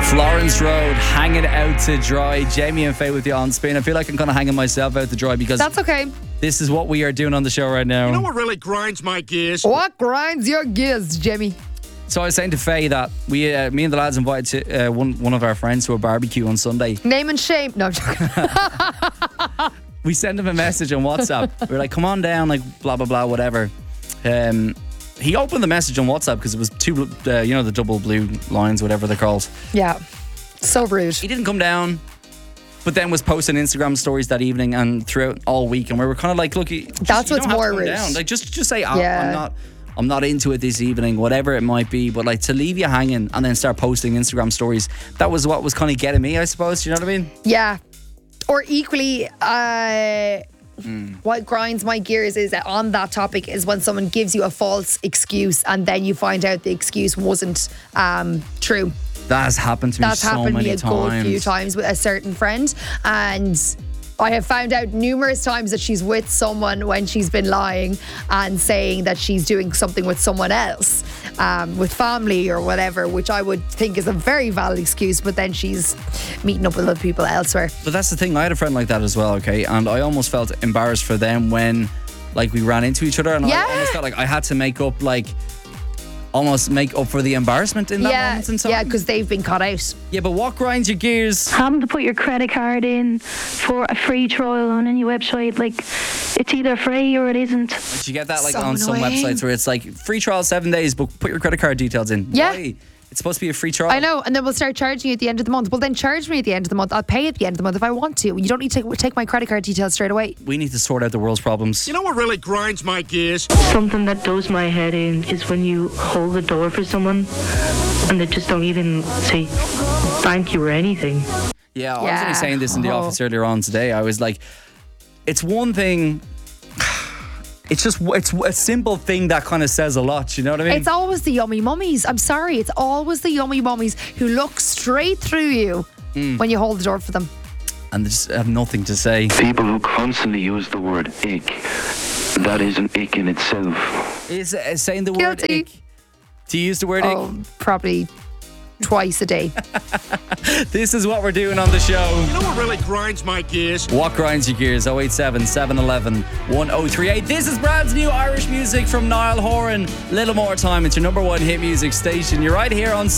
Florence Road, hanging out to dry. Jamie and Faye with you on Spin. I feel like I'm kind of hanging myself out to dry because That's okay. this is what we are doing on the show right now. You know what really grinds my gears? What grinds your gears, Jamie? So I was saying to Faye that me and the lads invited to, one of our friends to a barbecue on Sunday. Name and shame. No, I'm joking. We sent him a message on WhatsApp. We were like, come on down, like blah, blah, blah, whatever. He opened the message on WhatsApp because it was two, the double blue lines, whatever they're called. Yeah. So rude. He didn't come down, but then was posting Instagram stories that evening and throughout all week. And we were kind of like, look, That's what's more rude. down. Like, just say, Yeah. I'm not into it this evening, whatever it might be. But like to leave you hanging and then start posting Instagram stories, that was what was kind of getting me, I suppose. Do you know what I mean? Yeah. Or equally, what grinds my gears is on that topic is when someone gives you a false excuse and then you find out the excuse wasn't true. That has happened to me That's so happened to many me a times. good few times with a certain friend, and I have found out numerous times that she's with someone when she's been lying and saying that she's doing something with someone else, with family or whatever, which I would think is a very valid excuse, but then she's meeting up with other people elsewhere. But that's the thing. I had a friend like that as well, okay? And I almost felt embarrassed for them when like we ran into each other and Yeah. I almost felt like I had to make up for the embarrassment in that moment in time. Yeah, because they've been cut out. Yeah, but what grinds your gears? Having to put your credit card in for a free trial on any website, like it's either free or it isn't. Like, you get that like So on some annoying. websites where it's like free trial 7 days, but put your credit card details in. Yeah. Why? It's supposed to be a free trial. I know, and then we'll start charging you at the end of the month. Well, then charge me at the end of the month. I'll pay at the end of the month if I want to. You don't need to take my credit card details straight away. We need to sort out the world's problems. You know what really grinds my gears? Something that does my head in is when you hold the door for someone and they just don't even say thank you or anything. Yeah, I was Yeah. only saying this in the Oh. office earlier on today. I was like, it's one thing. It's a simple thing that kind of says a lot. You know what I mean? It's always the yummy mummies. I'm sorry. It's always the yummy mummies who look straight through you when you hold the door for them. And they just have nothing to say. People who constantly use the word ick, that is an ick in itself. Is saying the word Guilty. ick? Do you use the word ick? Oh, probably twice a day. This is what we're doing on the show. You know what really grinds my gears? What grinds your gears? 087 711 1038. This is brand new Irish music from Niall Horan. Little more time. It's your number one hit music station. You're right here on